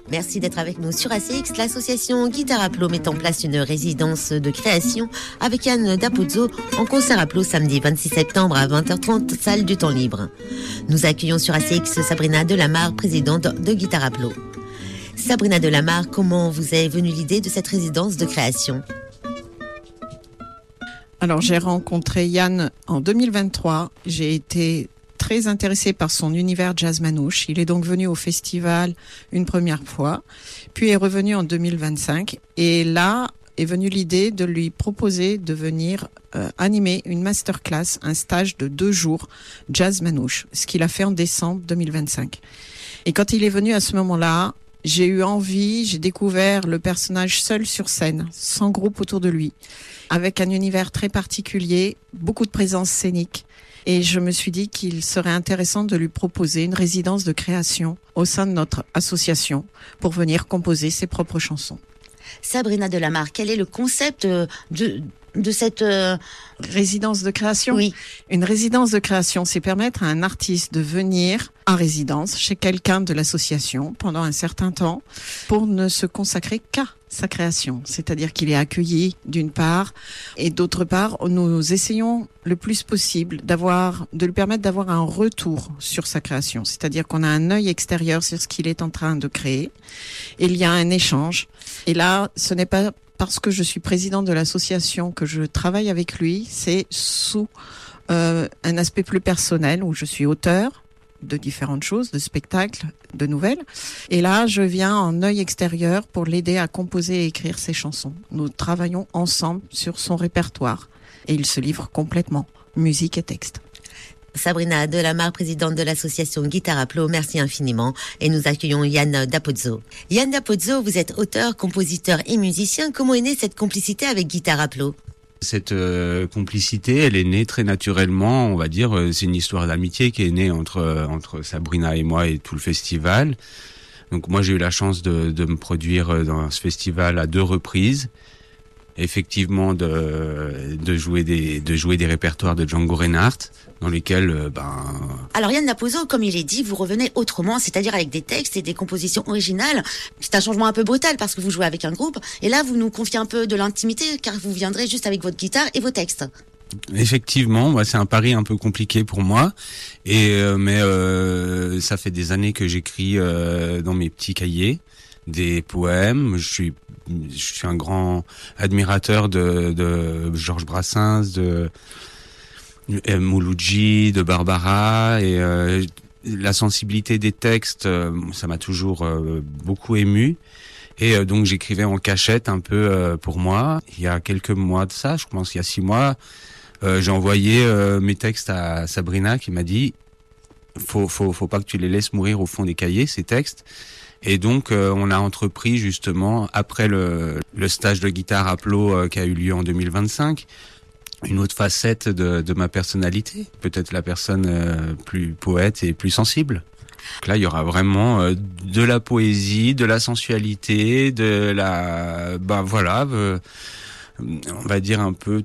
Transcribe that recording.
Merci d'être avec nous sur ACX. L'association Guitare Aplo met en place une résidence de création avec Yann Dapuzzo en concert Aplo samedi 26 septembre à 20h30, salle du temps libre. Nous accueillons sur ACX Sabrina Delamarre, présidente de Guitare Aplo. Sabrina Delamarre, comment vous est venue l'idée de cette résidence de création ? Alors, j'ai rencontré Yann en 2023. J'ai été très intéressée par son univers jazz manouche. Il est donc venu au festival une première fois, puis est revenu en 2025. Et là est venue l'idée de lui proposer de venir animer une masterclass, un stage de 2 jours jazz manouche, ce qu'il a fait en décembre 2025. Et quand il est venu à ce moment-là, j'ai eu envie, j'ai découvert le personnage seul sur scène, sans groupe autour de lui, avec un univers très particulier, beaucoup de présence scénique. Et je me suis dit qu'il serait intéressant de lui proposer une résidence de création au sein de notre association pour venir composer ses propres chansons. Sabrina Delamarre, quel est le concept de cette résidence de création? Oui. Une résidence de création, c'est permettre à un artiste de venir en résidence chez quelqu'un de l'association pendant un certain temps pour ne se consacrer qu'à sa création. C'est-à-dire qu'il est accueilli d'une part et d'autre part, nous essayons le plus possible de lui permettre d'avoir un retour sur sa création. C'est-à-dire qu'on a un œil extérieur sur ce qu'il est en train de créer. Et il y a un échange. Et là, ce n'est pas parce que je suis présidente de l'association que je travaille avec lui, c'est sous un aspect plus personnel où je suis auteur de différentes choses, de spectacles, de nouvelles. Et là, je viens en œil extérieur pour l'aider à composer et écrire ses chansons. Nous travaillons ensemble sur son répertoire et il se livre complètement, musique et texte. Sabrina Delamarre, présidente de l'association Guitare Aplo, merci infiniment. Et nous accueillons Yann Dapuzzo. Yann Dapuzzo, vous êtes auteur, compositeur et musicien. Comment est née cette complicité avec Guitare Aplo ? Cette complicité, elle est née très naturellement, on va dire. C'est une histoire d'amitié qui est née entre Sabrina et moi et tout le festival. Donc moi, j'ai eu la chance de me produire dans ce festival à 2 reprises. Effectivement, de jouer des répertoires de Django Reinhardt, dans lesquels Alors Yann Dapuzzo, comme il est dit, vous revenez autrement, c'est-à-dire avec des textes et des compositions originales. C'est un changement un peu brutal parce que vous jouez avec un groupe, et là vous nous confiez un peu de l'intimité, car vous viendrez juste avec votre guitare et vos textes. Effectivement, c'est un pari un peu compliqué pour moi, mais ça fait des années que j'écris dans mes petits cahiers des poèmes. Je suis un grand admirateur de Georges Brassens, de Mouloudji, de Barbara, et la sensibilité des textes, ça m'a toujours beaucoup ému. Et donc j'écrivais en cachette un peu pour moi. Il y a quelques mois de ça, je pense qu'il y a 6 mois, j'ai envoyé mes textes à Sabrina qui m'a dit faut pas que tu les laisses mourir au fond des cahiers, ces textes. Et donc on a entrepris justement après le stage de Guitare Aplo qui a eu lieu en 2025 une autre facette de ma personnalité, peut-être la personne plus poète et plus sensible. Donc là, il y aura vraiment de la poésie, de la sensualité, de la on va dire un peu